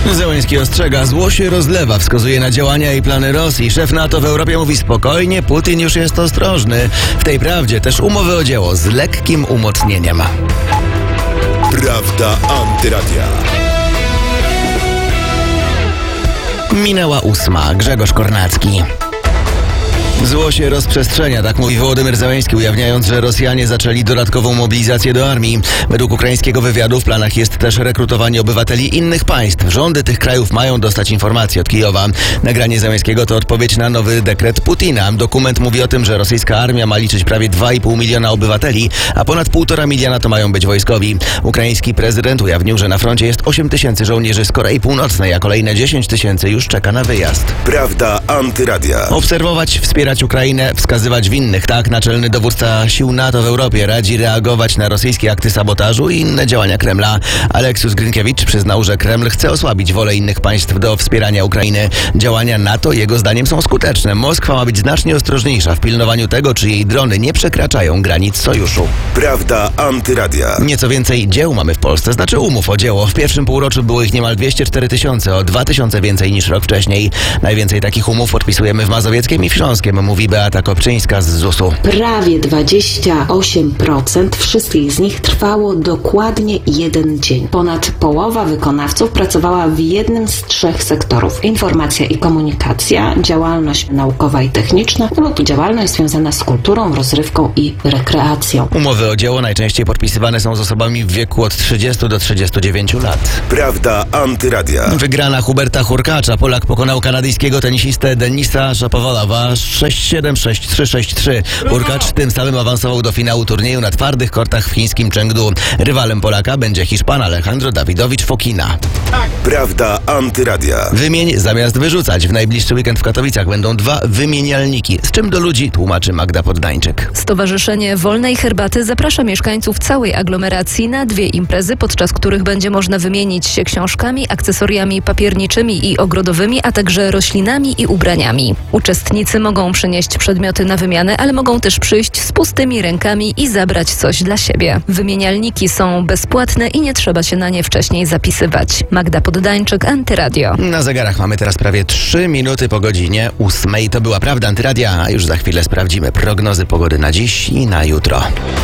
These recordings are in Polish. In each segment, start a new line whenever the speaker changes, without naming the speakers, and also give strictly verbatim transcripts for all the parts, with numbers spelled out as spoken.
Zełenski ostrzega, zło się rozlewa, wskazuje na działania i plany Rosji. Szef NATO w Europie mówi spokojnie, Putin już jest ostrożny. W tej prawdzie też umowy o dzieło z lekkim umocnieniem.
Prawda Antyradia.
Minęła ósma. Grzegorz Kornacki. Zło się rozprzestrzenia, tak mówi Wołodymyr Zełenski, ujawniając, że Rosjanie zaczęli dodatkową mobilizację do armii. Według ukraińskiego wywiadu w planach jest też rekrutowanie obywateli innych państw. Rządy tych krajów mają dostać informacje od Kijowa. Nagranie Zełenskiego to odpowiedź na nowy dekret Putina. Dokument mówi o tym, że rosyjska armia ma liczyć prawie dwa i pół miliona obywateli, a ponad półtora miliona to mają być wojskowi. Ukraiński prezydent ujawnił, że na froncie jest osiem tysięcy żołnierzy z Korei Północnej, a kolejne dziesięć tysięcy już czeka na wyjazd.
Prawda Antyradia.
Obserwować, wspierać Ukrainę, wskazywać winnych. Tak naczelny dowódca sił NATO w Europie radzi reagować na rosyjskie akty sabotażu i inne działania Kremla. Aleksius Grinkiewicz przyznał, że Kreml chce osłabić wolę innych państw do wspierania Ukrainy. Działania NATO jego zdaniem są skuteczne. Moskwa ma być znacznie ostrożniejsza w pilnowaniu tego, czy jej drony nie przekraczają granic sojuszu.
Prawda Antyradia.
Nieco więcej dzieł mamy w Polsce, znaczy umów o dzieło. W pierwszym półroczu było ich niemal dwieście cztery tysiące, o dwa tysiące więcej niż rok wcześniej. Najwięcej takich umów podpisujemy w Mazowieckiem i w Śląskiem, mówi Beata Kopczyńska z zusu.
Prawie dwadzieścia osiem procent wszystkich z nich trwało dokładnie jeden dzień. Ponad połowa wykonawców pracowała w jednym z trzech sektorów. Informacja i komunikacja, działalność naukowa i techniczna lub działalność związana z kulturą, rozrywką i rekreacją.
Umowy o dzieło najczęściej podpisywane są z osobami w wieku od trzydziestu do trzydziestu dziewięciu lat.
Prawda Antyradia.
Wygrana Huberta Hurkacza. Polak pokonał kanadyjskiego tenisistę Denisa Szapowalowa sześć siedem, sześć trzy, sześć trzy. Hurkacz tym samym awansował do finału turnieju na twardych kortach w chińskim Chengdu. Rywalem Polaka będzie Hiszpan Alejandro Dawidowicz Fokina.
Prawda Antyradia.
Wymień zamiast wyrzucać. W najbliższy weekend w Katowicach będą dwa wymienialniki. Z czym do ludzi, tłumaczy Magda Poddańczyk.
Stowarzyszenie Wolnej Herbaty zaprasza mieszkańców całej aglomeracji na dwie imprezy, podczas których będzie można wymienić się książkami, akcesoriami papierniczymi i ogrodowymi, a także roślinami i ubraniami. Uczestnicy mogą przynieść przedmioty na wymianę, ale mogą też przyjść z pustymi rękami i zabrać coś dla siebie. Wymienialniki są bezpłatne i nie trzeba się na nie wcześniej zapisywać. Magda Poddańczyk, Antyradio.
Na zegarach mamy teraz prawie trzy minuty po godzinie ósmej. To była Prawda Antyradia, a już za chwilę sprawdzimy prognozy pogody na dziś i na jutro.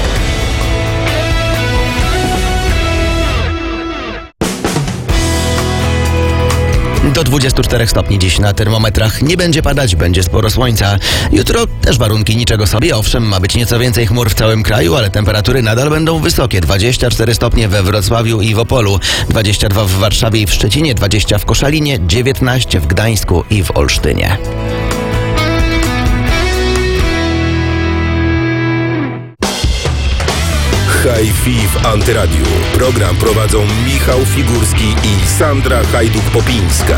Do dwudziestu czterech stopni dziś na termometrach. Nie będzie padać, będzie sporo słońca. Jutro też warunki niczego sobie. Owszem, ma być nieco więcej chmur w całym kraju, ale temperatury nadal będą wysokie. dwadzieścia cztery stopnie we Wrocławiu i w Opolu, dwadzieścia dwa w Warszawie i w Szczecinie, dwadzieścia w Koszalinie, dziewiętnaście w Gdańsku i w Olsztynie.
Hi-Fi w Antyradiu. Program prowadzą Michał Figurski i Sandra Hajduk-Popińska.